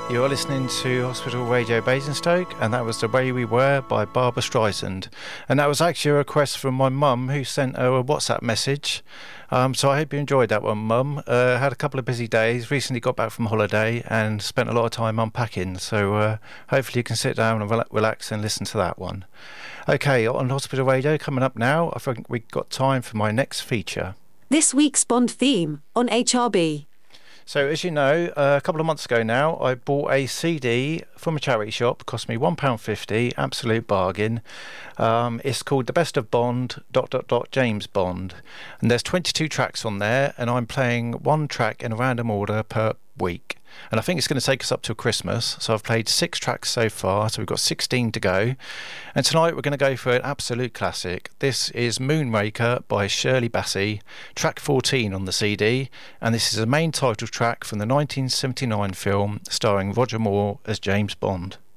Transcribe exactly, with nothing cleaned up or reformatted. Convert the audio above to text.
You're listening to Hospital Radio Basingstoke, and that was The Way We Were by Barbra Streisand. And that was actually a request from my mum, who sent her a WhatsApp message. Um, so I hope you enjoyed that one, Mum. Uh, had a couple of busy days, recently got back from holiday and spent a lot of time unpacking. So uh, hopefully you can sit down and rel- relax and listen to that one. Okay, on Hospital Radio, coming up now, I think we've got time for my next feature. This week's Bond theme on H R B. So, as you know, uh, a couple of months ago now, I bought a C D from a charity shop. It cost me one pound fifty, absolute bargain. Um, it's called The Best of Bond, dot, dot, dot, James Bond. And there's twenty-two tracks on there, and I'm playing one track in a random order per week. And I think it's going to take us up till Christmas. So I've played six tracks so far, so we've got sixteen to go. And tonight we're going to go for an absolute classic. This is Moonraker by Shirley Bassey, track fourteen on the C D. And this is a main title track from the nineteen seventy-nine film starring Roger Moore as James Bond.